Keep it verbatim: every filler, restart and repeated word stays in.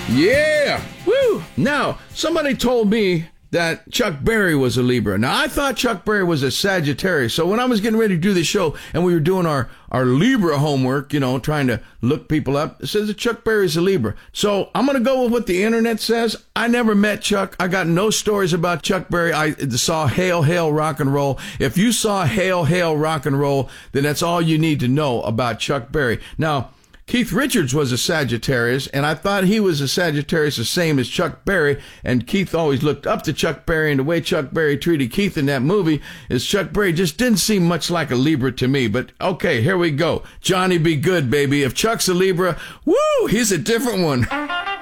Yeah! Woo! Now, somebody told me that Chuck Berry was a Libra. Now, I thought Chuck Berry was a Sagittarius. So when I was getting ready to do the show and we were doing our, our Libra homework, you know, trying to look people up, it says that Chuck Berry's a Libra. So I'm going to go with what the internet says. I never met Chuck. I got no stories about Chuck Berry. I saw Hail, Hail, Rock and Roll. If you saw Hail, Hail, Rock and Roll, then that's all you need to know about Chuck Berry. Now, Keith Richards was a Sagittarius, and I thought he was a Sagittarius the same as Chuck Berry, and Keith always looked up to Chuck Berry, and the way Chuck Berry treated Keith in that movie is Chuck Berry just didn't seem much like a Libra to me. But okay, here we go. Johnny be good, baby. If Chuck's a Libra, woo, he's a different one.